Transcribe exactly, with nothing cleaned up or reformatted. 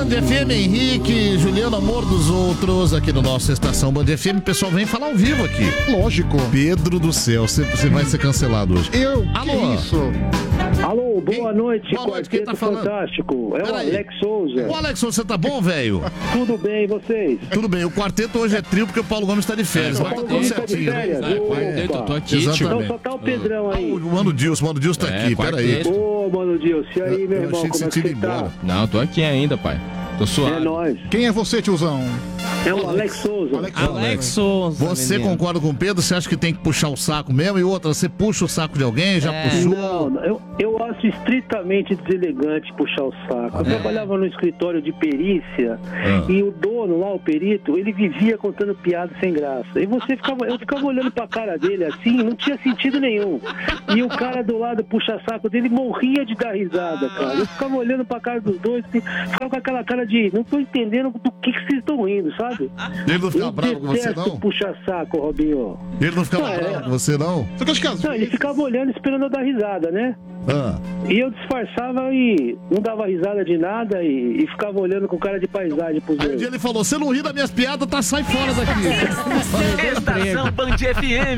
F M, Henrique, Juliano, amor dos outros, aqui no nosso Estação Band F M. O pessoal vem falar ao vivo aqui. Lógico. Pedro do céu, você, você vai ser cancelado hoje. Eu? Alô? Que isso? Alô, boa noite, boa noite, quem tá falando? Fantástico. É o Peraí. Alex Souza. Ô, Alex, você tá bom, velho? Tudo bem, e vocês? Tudo bem, o quarteto hoje é trio porque o Paulo Gomes tá de férias. O Mas Paulo tá tudo Gomes tá de certinho, né? férias? É, quarteto, eu tô aqui, Exatamente. Então só tá o Pedrão aí. O Mano Dilson, o Mano Dilson tá É, aqui, peraí. quarteto. Ô, Mano Dilson, e aí, meu Eu irmão, achei que como é você que tinha você ido tá? embora. Não, tô aqui ainda, pai. Tô suave. É nóis. Quem é você, tiozão? É o Alex Souza. Alex Souza. Você menino. concorda com o Pedro? Você acha que tem que puxar o saco mesmo? E outra, você puxa o saco de alguém? Já É. puxou? Não, eu, eu acho estritamente deselegante puxar o saco. Eu É. trabalhava no escritório de perícia Ah. e o dono lá, o perito, ele vivia contando piada sem graça. E você ficava, eu ficava olhando pra cara dele assim, não tinha sentido nenhum. E o cara do lado puxa-saco dele morria de dar risada, cara. Eu ficava olhando pra cara dos dois, assim, ficava com aquela cara de não tô entendendo do que, que vocês estão rindo, sabe? Ele não ficava Eu bravo com você, detesto não? puxa-saco, Robinho. Ele não ficava Ah, é. bravo com você, não? Só que acho que às Não, ele vezes... ficava olhando, esperando eu dar risada, né? Ah. E eu disfarçava e não dava risada de nada e, e ficava olhando com cara de paisagem pros Aí um dois. dia ele falou, você não ri das minhas piadas, tá, sai fora daqui. Estação Band F M.